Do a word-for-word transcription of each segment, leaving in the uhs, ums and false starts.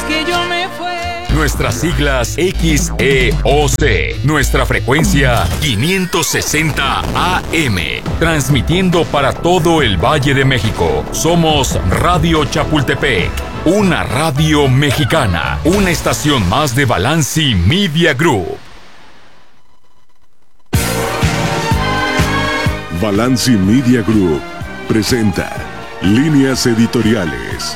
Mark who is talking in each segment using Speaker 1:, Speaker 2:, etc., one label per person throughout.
Speaker 1: que yo me fue.
Speaker 2: Nuestras siglas X E O C. Nuestra frecuencia quinientos sesenta A M. Transmitiendo para todo el Valle de México. Somos Radio Chapultepec. Una radio mexicana. Una estación más de Balanci Media Group.
Speaker 3: Balanci Media Group presenta Líneas Editoriales.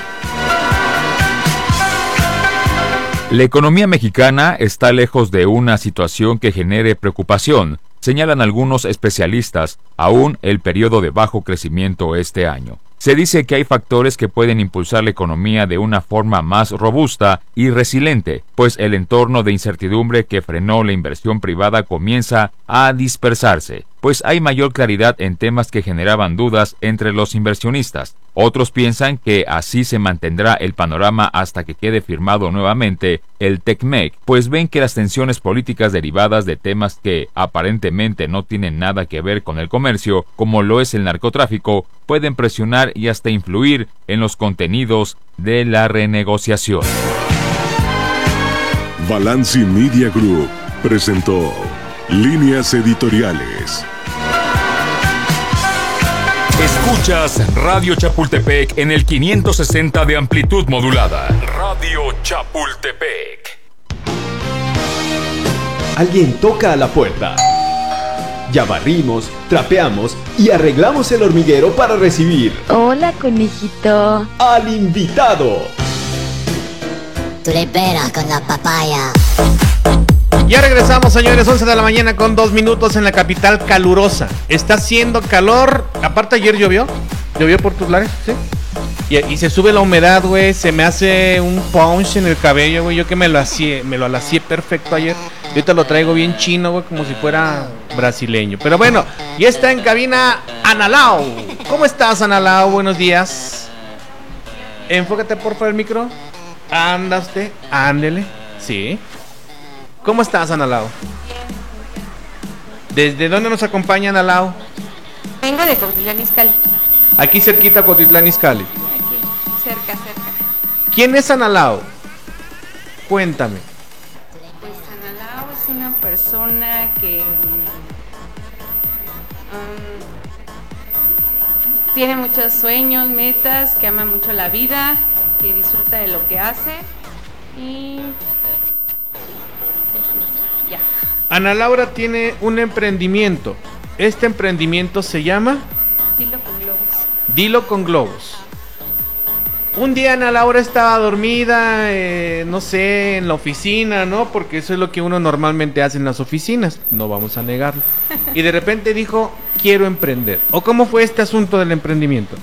Speaker 2: La economía mexicana está lejos de una situación que genere preocupación, señalan algunos especialistas, aún el periodo de bajo crecimiento este año. Se dice que hay factores que pueden impulsar la economía de una forma más robusta y resiliente, pues el entorno de incertidumbre que frenó la inversión privada comienza a dispersarse, pues hay mayor claridad en temas que generaban dudas entre los inversionistas. Otros piensan que así se mantendrá el panorama hasta que quede firmado nuevamente el TECMEC, pues ven que las tensiones políticas derivadas de temas que aparentemente no tienen nada que ver con el comercio, como lo es el narcotráfico, pueden presionar y hasta influir en los contenidos de la renegociación.
Speaker 3: Balanci Media Group presentó Líneas Editoriales.
Speaker 2: Escuchas Radio Chapultepec en el quinientos sesenta de amplitud modulada. Radio Chapultepec.
Speaker 4: Alguien toca a la puerta. Ya barrimos, trapeamos y arreglamos el hormiguero para recibir...
Speaker 5: Hola, conejito.
Speaker 4: ¡Al invitado!
Speaker 6: Tripera con la papaya.
Speaker 7: Ya regresamos, señores, once de la mañana con dos minutos en la capital calurosa. Está haciendo calor. Aparte, ayer llovió. ¿Llovió por tus lares? Sí. Y, y se sube la humedad, güey. Se me hace un punch en el cabello, güey. Yo que me lo hacía, me lo alacié perfecto ayer. Y ahorita lo traigo bien chino, güey, como si fuera brasileño. Pero bueno, ya está en cabina Ana Lau. ¿Cómo estás, Ana Lau? Buenos días. Enfócate, por favor, el micro. Ándaste, ándele. Sí. ¿Cómo estás, Ana Lau? ¿Desde dónde nos acompaña, Ana Lau?
Speaker 8: Vengo de Cuautitlán Izcalli.
Speaker 7: Aquí cerquita, Cuautitlán Izcalli.
Speaker 8: Aquí, cerca, cerca.
Speaker 7: ¿Quién es Ana Lau? Cuéntame.
Speaker 8: Pues Ana Lau es una persona que um, tiene muchos sueños, metas, que ama mucho la vida, que disfruta de lo que hace y... ya.
Speaker 7: Ana Laura tiene un emprendimiento. Este emprendimiento se llama...
Speaker 8: Dilo con globos.
Speaker 7: Dilo con globos. Un día Ana Laura estaba dormida, eh, no sé, en la oficina, ¿no? Porque eso es lo que uno normalmente hace en las oficinas, no vamos a negarlo. Y de repente dijo, quiero emprender. ¿O cómo fue este asunto del emprendimiento?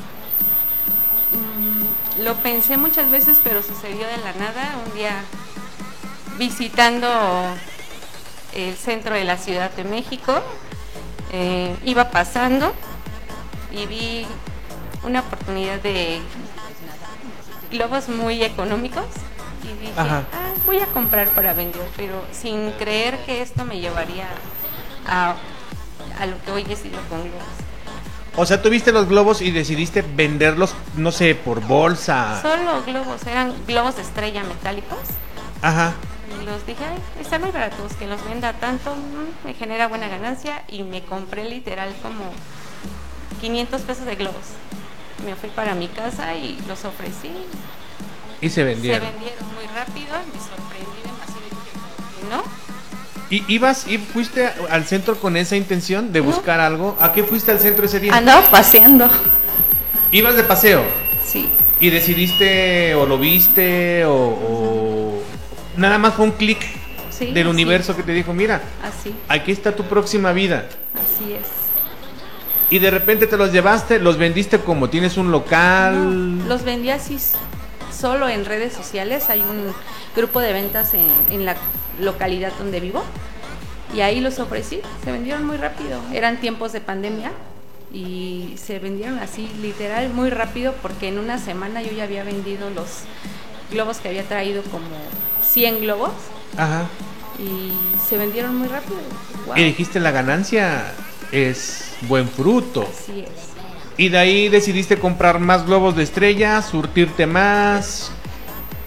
Speaker 8: Mm, lo pensé muchas veces, pero sucedió de la nada. Un día visitando el centro de la Ciudad de México, eh, iba pasando y vi una oportunidad de globos muy económicos y dije, ah, voy a comprar para vender, pero sin creer que esto me llevaría a, a lo que hoy es Dilo con globos.
Speaker 7: O sea, tuviste los globos y decidiste venderlos, no sé, por bolsa.
Speaker 8: Solo globos, eran globos de estrella metálicos.
Speaker 7: Ajá.
Speaker 8: Y los dije, ay, están muy baratos, que los venda tanto, mmm, me genera buena ganancia. Y me compré literal como quinientos pesos de globos. Me fui para mi casa y los ofrecí.
Speaker 7: Y se vendieron.
Speaker 8: Se vendieron muy rápido, me sorprendí demasiado. ¿No?
Speaker 7: ¿Y ibas y fuiste al centro con esa intención de buscar ¿No? algo? ¿A qué fuiste al centro ese día?
Speaker 8: Andaba paseando.
Speaker 7: ¿Ibas de paseo?
Speaker 8: Sí.
Speaker 7: ¿Y decidiste o lo viste o, o nada más fue un clic sí, del así. universo que te dijo, mira,
Speaker 8: así.
Speaker 7: Aquí está tu próxima vida?
Speaker 8: Así es.
Speaker 7: Y de repente te los llevaste, los vendiste como tienes un local.
Speaker 8: No, los vendí así solo en redes sociales. Hay un grupo de ventas en, en la localidad donde vivo y ahí los ofrecí. Se vendieron muy rápido. Eran tiempos de pandemia y se vendieron así literal muy rápido porque en una semana yo ya había vendido los globos que había traído, como cien globos.
Speaker 7: Ajá.
Speaker 8: Y se vendieron muy rápido. Wow.
Speaker 7: Y dijiste, la ganancia es buen fruto.
Speaker 8: Así es.
Speaker 7: Y de ahí decidiste comprar más globos de estrella, surtirte más.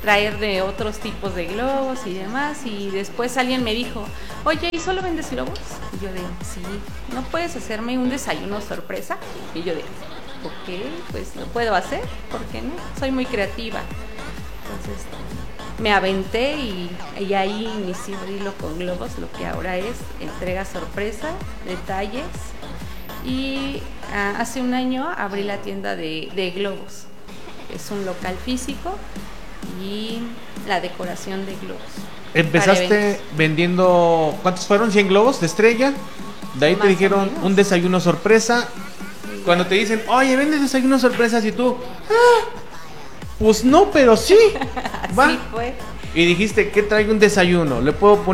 Speaker 8: traer de otros tipos de globos y demás. Y después alguien me dijo, oye, ¿y solo vendes globos? Y yo digo, sí, ¿no puedes hacerme un desayuno sorpresa? Y yo digo, ok, pues lo puedo hacer, ¿por qué no? Soy muy creativa. Entonces me aventé y, y ahí inicié Hilo con Globos, lo que ahora es entrega sorpresa, detalles. Y uh, hace un año abrí la tienda de, de globos. Es un local físico y la decoración de globos.
Speaker 7: Empezaste vendiendo, ¿cuántos fueron? ¿cien globos de estrella? De ahí
Speaker 8: Más
Speaker 7: te dijeron
Speaker 8: menos.
Speaker 7: un desayuno sorpresa. Cuando te dicen, oye, ¿vendes desayuno sorpresas? Y tú, ah, pues no, pero sí. Va.
Speaker 8: Así fue.
Speaker 7: Y dijiste, ¿qué traigo un desayuno? Le puedo poner